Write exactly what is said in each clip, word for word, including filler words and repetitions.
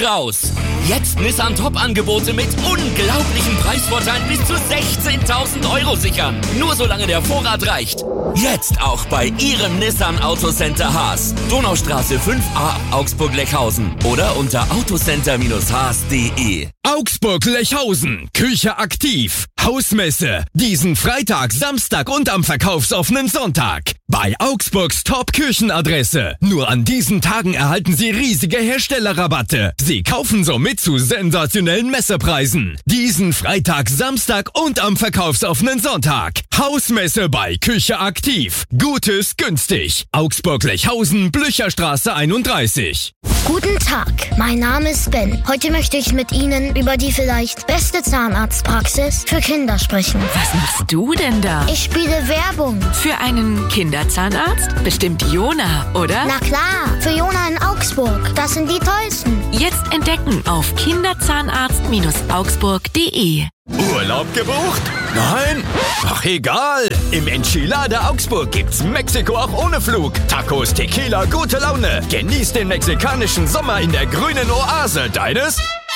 raus. Jetzt Nissan Top-Angebote mit unglaublichen Preisvorteilen bis zu sechzehntausend Euro sichern. Nur solange der Vorrat reicht. Jetzt auch bei Ihrem Nissan Autocenter Haas. Donaustraße fünf a, Augsburg-Lechhausen. Oder unter autocenter haas punkt de. Augsburg-Lechhausen. Küche aktiv. Hausmesse. Diesen Freitag, Samstag und am verkaufsoffenen Sonntag. Bei Augsburgs Top-Küchenadresse. Nur an diesen Tagen erhalten Sie riesige Herstellerrabatte. Sie kaufen somit zu sensationellen Messepreisen. Diesen Freitag, Samstag und am verkaufsoffenen Sonntag. Hausmesse bei Küche aktiv. Gutes günstig. Augsburg-Lechhausen, Blücherstraße einunddreißig. Guten Tag, mein Name ist Ben. Heute möchte ich mit Ihnen über die vielleicht beste Zahnarztpraxis für Kinder sprechen. Was machst du denn da? Ich spiele Werbung. Für einen Kinderzahnarzt? Bestimmt Jona, oder? Na klar, für Jona in Augsburg. Das sind die tollsten. Jetzt entdecken auf kinderzahnarzt Augsburg punkt de. Urlaub gebucht? Nein? Ach egal. Im Enchilada Augsburg gibt's Mexiko auch ohne Flug. Tacos, Tequila, gute Laune. Genieß den mexikanischen Sommer in der grünen Oase deines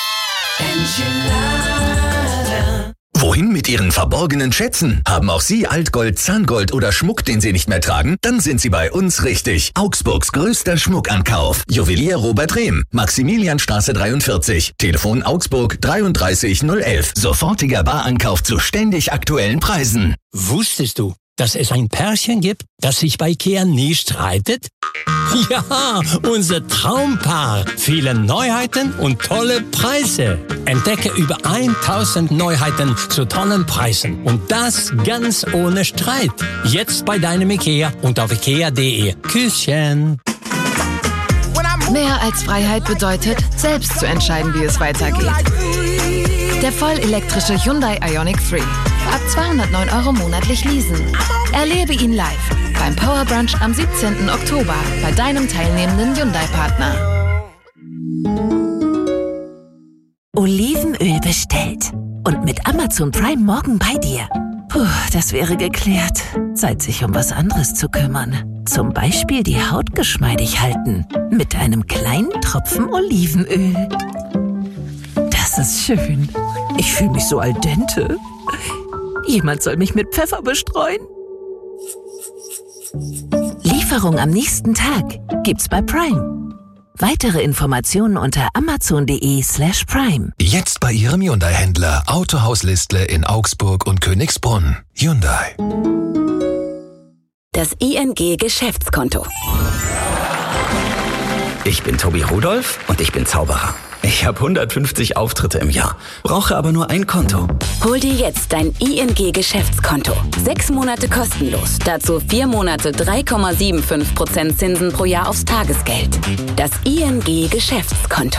Enchilada. Wohin mit Ihren verborgenen Schätzen? Haben auch Sie Altgold, Zahngold oder Schmuck, den Sie nicht mehr tragen? Dann sind Sie bei uns richtig. Augsburgs größter Schmuckankauf. Juwelier Robert Rehm. Maximilianstraße dreiundvierzig. Telefon Augsburg dreiunddreißig null elf. Sofortiger Barankauf zu ständig aktuellen Preisen. Wusstest du, dass es ein Pärchen gibt, das sich bei Ikea nie streitet? Ja, unser Traumpaar. Viele Neuheiten und tolle Preise. Entdecke über tausend Neuheiten zu tollen Preisen. Und das ganz ohne Streit. Jetzt bei deinem Ikea und auf ikea punkt de. Küsschen. Mehr als Freiheit bedeutet, selbst zu entscheiden, wie es weitergeht. Der vollelektrische Hyundai Ioniq drei. Ab zweihundertneun Euro monatlich leasen. Erlebe ihn live beim Power Brunch am siebzehnten Oktober bei deinem teilnehmenden Hyundai-Partner. Olivenöl bestellt. Und mit Amazon Prime morgen bei dir. Puh, das wäre geklärt. Zeit, sich um was anderes zu kümmern. Zum Beispiel die Haut geschmeidig halten. Mit einem kleinen Tropfen Olivenöl. Das ist schön. Ich fühle mich so al dente. Jemand soll mich mit Pfeffer bestreuen. Lieferung am nächsten Tag gibt's bei Prime. Weitere Informationen unter amazon punkt de slash prime. Jetzt bei Ihrem Hyundai-Händler. Autohaus Listle in Augsburg und Königsbrunn. Hyundai. Das I N G-Geschäftskonto. Ich bin Tobi Rudolph und ich bin Zauberer. Ich habe hundertfünfzig Auftritte im Jahr, brauche aber nur ein Konto. Hol dir jetzt dein I N G-Geschäftskonto. Sechs Monate kostenlos. Dazu vier Monate drei Komma fünfundsiebzig Prozent Zinsen pro Jahr aufs Tagesgeld. Das I N G-Geschäftskonto.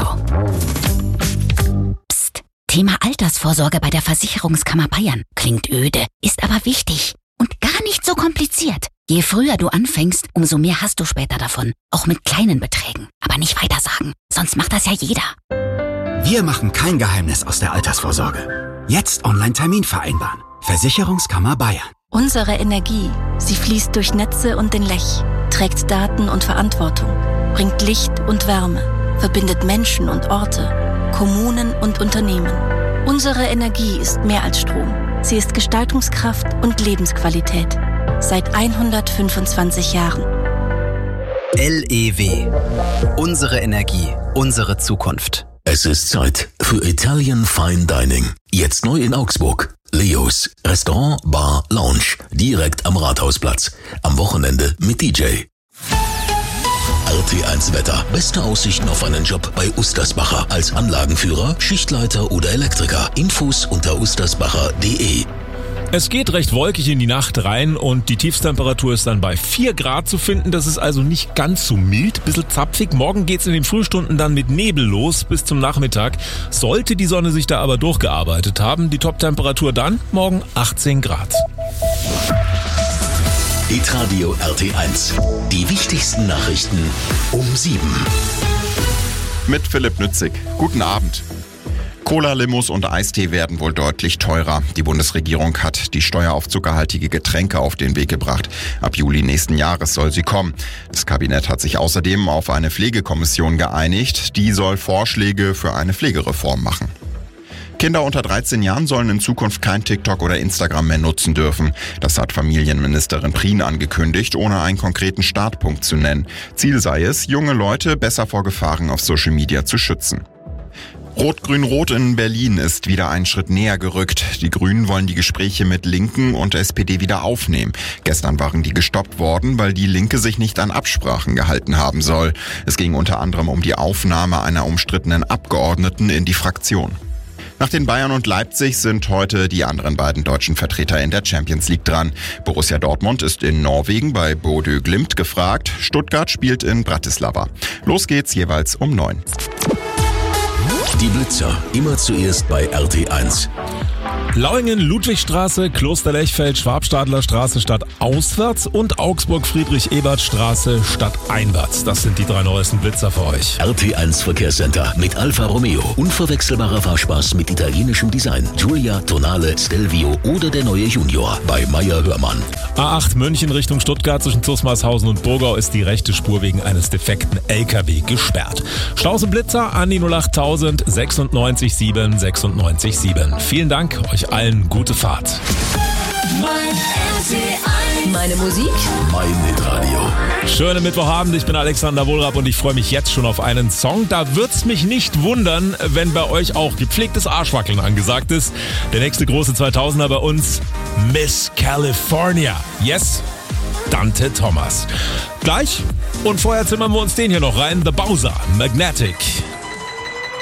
Psst. Thema Altersvorsorge bei der Versicherungskammer Bayern. Klingt öde, ist aber wichtig. Und gar nicht so kompliziert. Je früher du anfängst, umso mehr hast du später davon. Auch mit kleinen Beträgen. Aber nicht weitersagen, sonst macht das ja jeder. Wir machen kein Geheimnis aus der Altersvorsorge. Jetzt Online-Termin vereinbaren. Versicherungskammer Bayern. Unsere Energie, sie fließt durch Netze und den Lech, trägt Daten und Verantwortung, bringt Licht und Wärme, verbindet Menschen und Orte, Kommunen und Unternehmen. Unsere Energie ist mehr als Strom. Sie ist Gestaltungskraft und Lebensqualität. Seit hundertfünfundzwanzig Jahren. L E W. Unsere Energie, unsere Zukunft. Es ist Zeit für Italian Fine Dining. Jetzt neu in Augsburg. Leos Restaurant, Bar, Lounge. Direkt am Rathausplatz. Am Wochenende mit D J. R T eins Wetter. Beste Aussichten auf einen Job bei Ustersbacher. Als Anlagenführer, Schichtleiter oder Elektriker. Infos unter ustersbacher punkt de. Es geht recht wolkig in die Nacht rein und die Tiefstemperatur ist dann bei vier Grad zu finden. Das ist also nicht ganz so mild, bisschen zapfig. Morgen geht's in den Frühstunden dann mit Nebel los bis zum Nachmittag. Sollte die Sonne sich da aber durchgearbeitet haben, die Toptemperatur dann morgen achtzehn Grad. Hitradio R T eins. Die wichtigsten Nachrichten um sieben. Mit Philipp Nützig. Guten Abend. Cola, Limos und Eistee werden wohl deutlich teurer. Die Bundesregierung hat die Steuer auf zuckerhaltige Getränke auf den Weg gebracht. Ab Juli nächsten Jahres soll sie kommen. Das Kabinett hat sich außerdem auf eine Pflegekommission geeinigt. Die soll Vorschläge für eine Pflegereform machen. Kinder unter dreizehn Jahren sollen in Zukunft kein TikTok oder Instagram mehr nutzen dürfen. Das hat Familienministerin Prien angekündigt, ohne einen konkreten Startpunkt zu nennen. Ziel sei es, junge Leute besser vor Gefahren auf Social Media zu schützen. Rot-Grün-Rot in Berlin ist wieder einen Schritt näher gerückt. Die Grünen wollen die Gespräche mit Linken und S P D wieder aufnehmen. Gestern waren die gestoppt worden, weil die Linke sich nicht an Absprachen gehalten haben soll. Es ging unter anderem um die Aufnahme einer umstrittenen Abgeordneten in die Fraktion. Nach den Bayern und Leipzig sind heute die anderen beiden deutschen Vertreter in der Champions League dran. Borussia Dortmund ist in Norwegen bei Bodø Glimt gefragt. Stuttgart spielt in Bratislava. Los geht's jeweils um neun. Die Blitzer, immer zuerst bei R T eins. Lauingen, Ludwigstraße, Klosterlechfeld, Schwabstadler-Straße statt auswärts und Augsburg-Friedrich-Ebert-Straße statt einwärts. Das sind die drei neuesten Blitzer für euch. R T eins Verkehrscenter mit Alfa Romeo. Unverwechselbarer Fahrspaß mit italienischem Design. Giulia, Tonale, Stelvio oder der neue Junior bei Meyer Hörmann. A acht München Richtung Stuttgart zwischen Zusmarshausen und Burgau ist die rechte Spur wegen eines defekten L K W gesperrt. Staus und Blitzer an die null acht tausend sechsundneunzig sieben sechsundneunzig sieben. Vielen Dank, euch allen gute Fahrt. Meine Musik, mein Hitradio. Schönen Mittwochabend, ich bin Alexander Wohlrab und ich freue mich jetzt schon auf einen Song. Da wird's mich nicht wundern, wenn bei euch auch gepflegtes Arschwackeln angesagt ist. Der nächste große zweitausender bei uns, Miss California. Yes, Dante Thomas. Gleich und vorher zimmern wir uns den hier noch rein, The Bowser, Magnetic.